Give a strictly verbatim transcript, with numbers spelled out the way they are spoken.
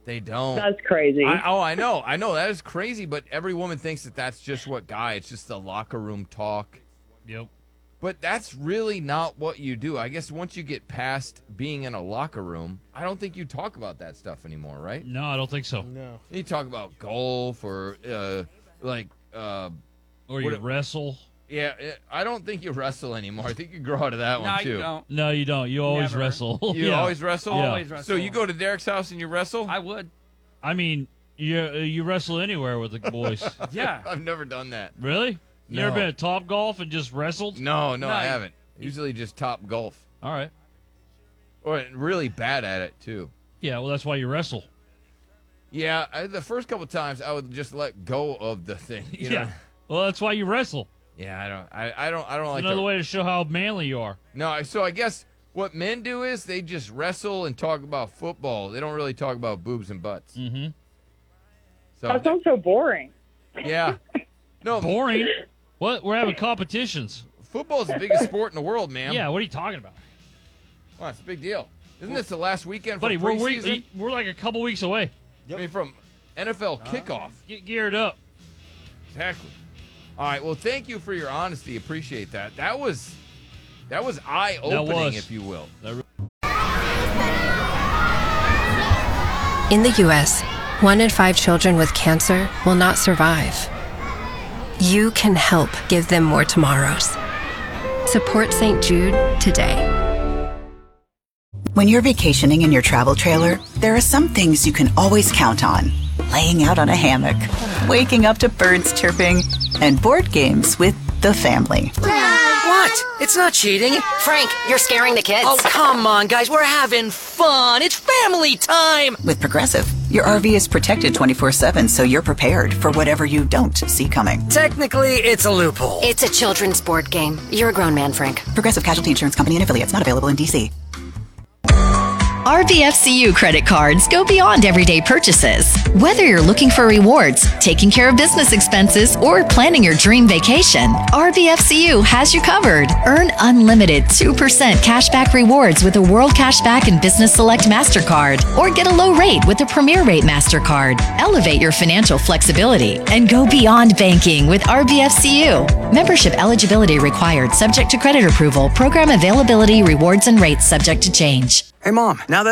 They don't. That's crazy. I, oh, I know. I know. That is crazy, but every woman thinks that that's just what guy. It's just the locker room talk. Yep. But that's really not what you do. I guess once you get past being in a locker room, I don't think you talk about that stuff anymore, right? No, I don't think so. No. You talk about golf or, uh, like... Uh, Or you what- wrestle. yeah, it, I don't think you wrestle anymore. I think you grow out of that No, one, too. you don't. No, you don't. You always Never. wrestle. You yeah. always wrestle? Yeah. Always wrestle. So you go to Derek's house and you wrestle? I would. I mean, you uh, you wrestle anywhere with the boys. Yeah. I've never done that. Really? You ever No. been at Top Golf and just wrestled? No, no, No, I you- haven't. Usually just top golf. All right. Or really bad at it, too. Yeah, well, that's why you wrestle. Yeah, I, the first couple times I would just let go of the thing. You yeah. know? Well, that's why you wrestle. Yeah, I don't. I, I don't. I don't like. Another to, way to show how manly you are. No, I- so I guess what men do is they just wrestle and talk about football. They don't really talk about boobs and butts. Mm-hmm. So That sounds so boring. yeah, no, Boring. What? We're having competitions. football's the biggest sport in the world, man. Yeah. What are you talking about, well, it's a big deal. Isn't this the last weekend for buddy? We're preseason? we, we're like a couple weeks away. I mean, from N F L kickoff. Get geared up. Exactly. All right. Well, thank you for your honesty. Appreciate that. That was that was eye opening, was. if you will. In the U S, one in five children with cancer will not survive. You can help give them more tomorrows. Support Saint Jude today. When you're vacationing in your travel trailer, there are some things you can always count on. Laying out on a hammock, waking up to birds chirping, and board games with the family. What? It's not cheating. Frank, you're scaring the kids. Oh, come on, guys. We're having fun. It's family time. With Progressive, your R V is protected twenty-four seven, so you're prepared for whatever you don't see coming. Technically, it's a loophole. It's a children's board game. You're a grown man, Frank. Progressive Casualty Insurance Company and affiliates, not available in D C. R B F C U credit cards go beyond everyday purchases. Whether you're looking for rewards, taking care of business expenses, or planning your dream vacation, R B F C U has you covered. Earn unlimited two percent cashback rewards with a World Cashback and Business Select MasterCard, or get a low rate with a Premier Rate MasterCard. Elevate your financial flexibility and go beyond banking with R B F C U. Membership eligibility required, subject to credit approval. Program availability, rewards, and rates subject to change. Hey, Mom, now that